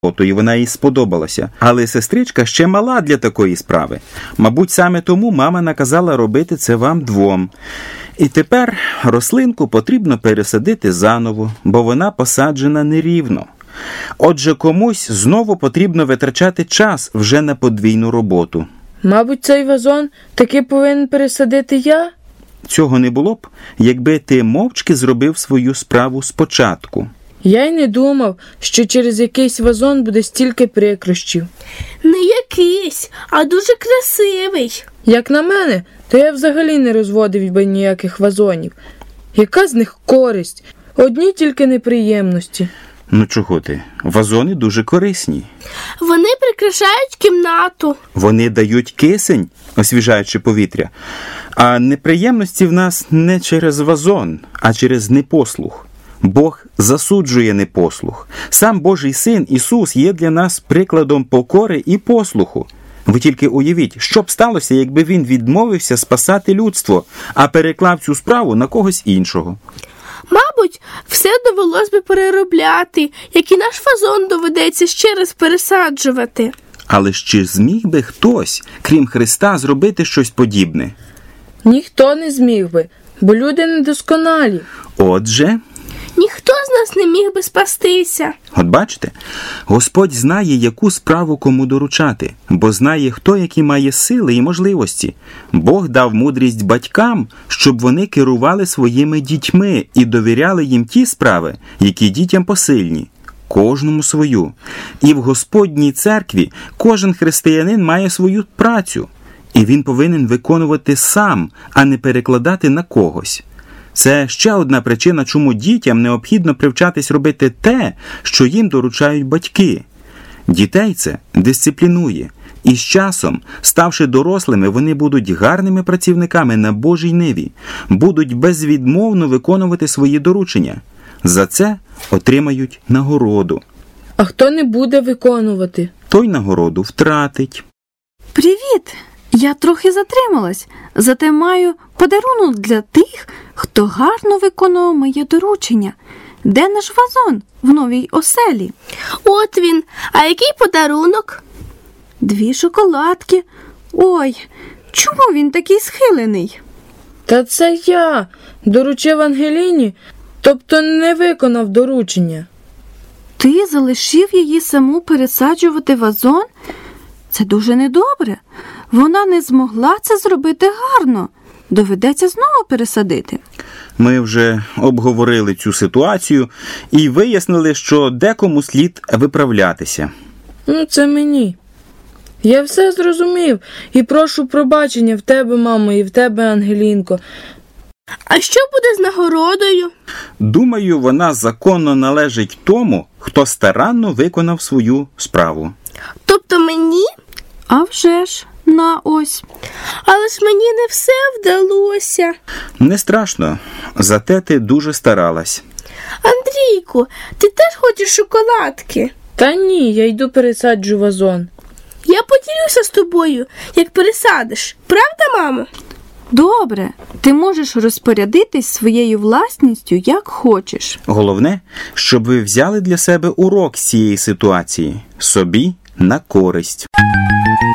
і вона їй сподобалася. Але сестричка ще мала для такої справи. Мабуть, саме тому мама наказала робити це вам двом. І тепер рослинку потрібно пересадити заново, бо вона посаджена нерівно. Отже, комусь знову потрібно витрачати час вже на подвійну роботу. Мабуть, цей вазон таки повинен пересадити я? Цього не було б, якби ти мовчки зробив свою справу спочатку. Я й не думав, що через якийсь вазон буде стільки прикрощів. Не якийсь, а дуже красивий. Як на мене, то я взагалі не розводив би ніяких вазонів. Яка з них користь? Одні тільки неприємності. Ну чого ти? Вазони дуже корисні. Вони прикрашають кімнату. Вони дають кисень, освіжаючи повітря. А неприємності в нас не через вазон, а через непослух. Бог засуджує непослух. Сам Божий Син Ісус є для нас прикладом покори і послуху. Ви тільки уявіть, що б сталося, якби Він відмовився спасати людство, а переклав цю справу на когось іншого. Мабуть, все довелось би переробляти, як і наш вазон доведеться ще раз пересаджувати. Але ж чи зміг би хтось, крім Христа, зробити щось подібне? Ніхто не зміг би, бо люди недосконалі. Отже, Ніхто з нас не міг би спастися. от бачите, Господь знає, яку справу кому доручати, бо знає, хто які має сили і можливості. Бог дав мудрість батькам, щоб вони керували своїми дітьми і довіряли їм ті справи, які дітям посильні. Кожному свою. І в Господній церкві кожен християнин має свою працю. І він повинен виконувати сам, а не перекладати на когось. Це ще одна причина, чому дітям необхідно привчатись робити те, що їм доручають батьки. Дітей це дисциплінує. І з часом, ставши дорослими, вони будуть гарними працівниками на Божій ниві, будуть безвідмовно виконувати свої доручення. За це отримають нагороду. А хто не буде виконувати? Той нагороду втратить. Привіт! Я трохи затрималась, зате маю подарунок для тих, хто гарно виконував моє доручення. Де наш вазон в новій оселі? От він. А який подарунок? 2 шоколадки. Ой, чому він такий схилений? Та це я доручив Ангеліні, тобто не виконав доручення. Ти залишив її саму пересаджувати вазон? Це дуже недобре. Вона не змогла це зробити гарно. Доведеться знову пересадити. Ми вже обговорили цю ситуацію і вияснили, що декому слід виправлятися. Ну, це мені. Я все зрозумів і прошу пробачення в тебе, мамо, і в тебе, Ангелінко. А що буде з нагородою? Думаю, вона законно належить тому, хто старанно виконав свою справу. Тобто мені? А вже ж, на ось. Але ж мені не все вдалося. Не страшно, зате ти дуже старалась. Андрійку, ти теж хочеш шоколадки? Та ні, я йду пересаджу вазон. Я поділюся з тобою, як пересадиш. Правда, мамо? Добре, ти можеш розпорядитись своєю власністю, як хочеш. Головне, щоб ви взяли для себе урок з цієї ситуації, собі на користь.